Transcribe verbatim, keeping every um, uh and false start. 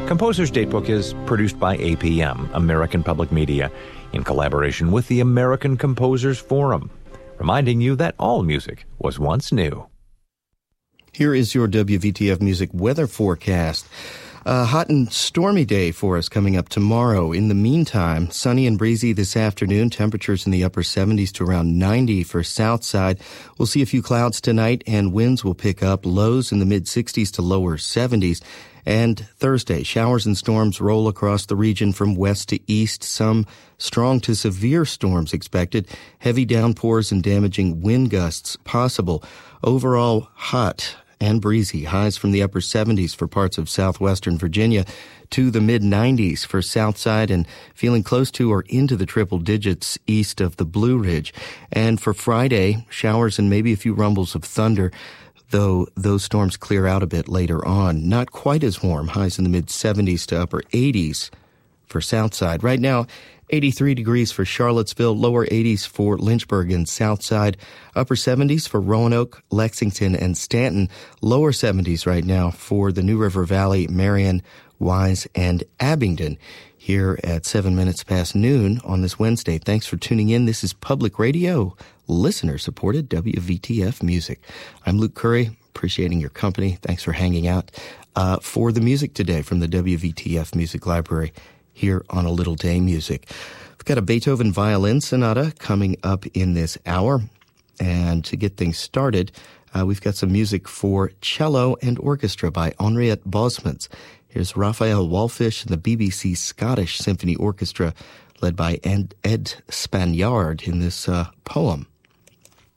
Composer's Datebook is produced by A P M, American Public Media, in collaboration with the American Composers Forum, reminding you that all music was once new. Here is your W V T F Music weather forecast. A hot and stormy day for us coming up tomorrow. In the meantime, sunny and breezy this afternoon. Temperatures in the upper seventies to around ninety for south side. We'll see a few clouds tonight and winds will pick up. Lows in the mid sixties to lower seventies. And Thursday, showers and storms roll across the region from west to east. Some strong to severe storms expected. Heavy downpours and damaging wind gusts possible. Overall hot and breezy. Highs from the upper seventies for parts of southwestern Virginia to the mid nineties for south side and feeling close to or into the triple digits east of the Blue Ridge. And for Friday, showers and maybe a few rumbles of thunder, though those storms clear out a bit later on. Not quite as warm. Highs in the mid seventies to upper eighties for south side. Right now, eighty-three degrees for Charlottesville, lower eighties for Lynchburg and Southside, upper seventies for Roanoke, Lexington, and Stanton, lower seventies right now for the New River Valley, Marion, Wise, and Abingdon. Here at seven minutes past noon on this Wednesday. Thanks for tuning in. This is Public Radio, listener-supported W V T F Music. I'm Luke Curry, appreciating your company. Thanks for hanging out uh, for the music today from the W V T F Music Library here on A Little Day Music. We've got a Beethoven Violin Sonata coming up in this hour. And to get things started, uh, we've got some music for cello and orchestra by Henriette Bosmans. Here's Raphael Wallfish and the B B C Scottish Symphony Orchestra, led by Ed, Ed Spaniard in this uh, poem.